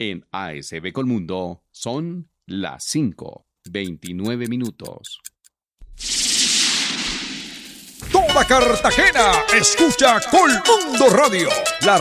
En ASB Colmundo son las 5:29 minutos. Toda Cartagena escucha Colmundo Radio, la